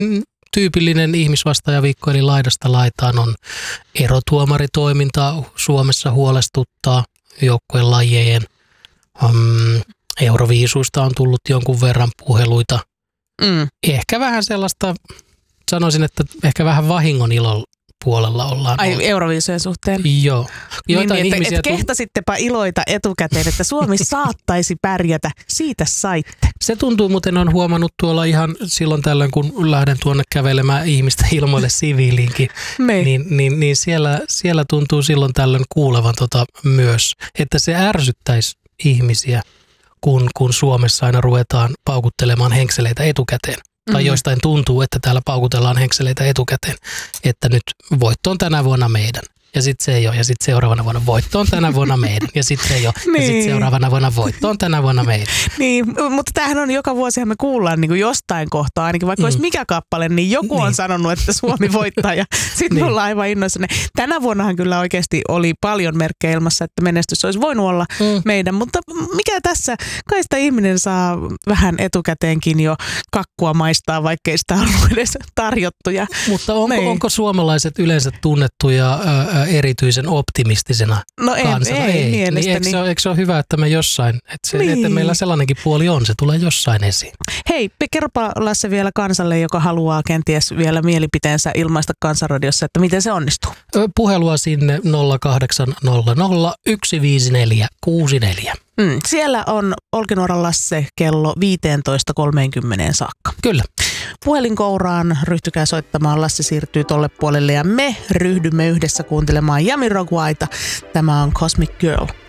tyypillinen ihmisvastaajaviikko, eli laidasta laitaan on erotuomaritoiminta. Suomessa huolestuttaa joukkueen lajejen. Euroviisuista on tullut jonkun verran puheluita. Ehkä vähän sellaista, sanoisin, että ehkä vähän vahingon ilon puolella ollaan. Ai Euroviisujen suhteen? Joo. Joitain niin, ihmisiä... Kehtasittepa iloita etukäteen, että Suomi saattaisi pärjätä. Siitä saitte. Se tuntuu, muuten on huomannut tuolla ihan silloin tällöin, kun lähden tuonne kävelemään ihmistä ilmoille siviiliinkin, niin siellä tuntuu silloin tällöin kuulevan myös, että se ärsyttäisi ihmisiä, kun Suomessa aina ruvetaan paukuttelemaan henkseleitä etukäteen. Tai joistain tuntuu, että täällä paukutellaan henkseleitä etukäteen, että nyt voitto on tänä vuonna meidän. Ja sitten se ei ole. Ja sitten seuraavana vuonna voitto on tänä vuonna meidän. Ja sitten se ei ole. Ja sitten seuraavana vuonna voitto on tänä vuonna meidän. Niin, mutta tämähän on joka vuosihan me kuullaan niin kuin jostain kohtaa, ainakin vaikka olisi mikä kappale, niin joku on sanonut, että Suomi voittaa ja sitten me ollaan aivan innoissanne. Tänä vuonnahan kyllä oikeasti oli paljon merkkejä ilmassa, että menestys olisi voinut olla meidän, mutta mikä tässä, kai sitä ihminen saa vähän etukäteenkin jo kakkua maistaa, vaikkei sitä ollut edes tarjottu. Mutta onko suomalaiset yleensä tunnettuja erityisen optimistisena kansana? Ei mielestäni. Niin eikö se ole hyvä, että me jossain, että meillä sellainenkin puoli on, se tulee jossain esiin. Hei, kerropa Lasse vielä kansalle, joka haluaa kenties vielä mielipiteensä ilmaista Kansanradiossa, että miten se onnistuu. Puhelua sinne 0800 154 64. Siellä on Olkinuoran Lasse kello 15.30 saakka. Kyllä. Puhelinkouraan ryhtykää soittamaan, Lasse siirtyy tolle puolelle ja me ryhdymme yhdessä kuuntelemaan Jamiroquaita. Tämä on Cosmic Girl.